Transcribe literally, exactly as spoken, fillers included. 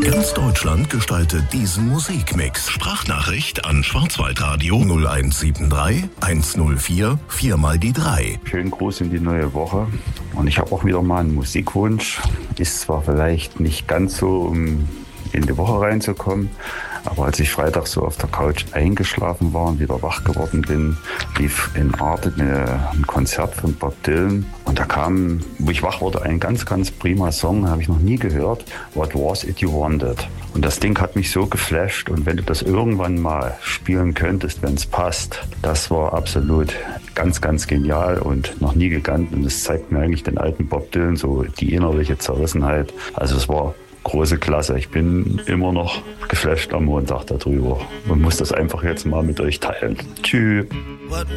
Ganz Deutschland gestaltet diesen Musikmix. Sprachnachricht an Schwarzwaldradio null eins sieben drei eins null vier vier mal die drei. Schönen Gruß in die neue Woche. Und ich habe auch wieder mal einen Musikwunsch. Ist zwar vielleicht nicht ganz so, um in die Woche reinzukommen, aber als ich Freitag so auf der Couch eingeschlafen war und wieder wach geworden bin, lief in Arte ein Konzert von Bob Dylan. Und da kam, wo ich wach wurde, ein ganz, ganz prima Song, habe ich noch nie gehört. What Was It You Wanted? Und das Ding hat mich so geflasht. Und wenn du das irgendwann mal spielen könntest, wenn es passt, das war absolut ganz, ganz genial und noch nie gekannt. Und das zeigt mir eigentlich den alten Bob Dylan, so die innerliche Zerrissenheit. Also es war große Klasse. Ich bin immer noch geflasht am Montag darüber und muss das einfach jetzt mal mit euch teilen. Tschüss.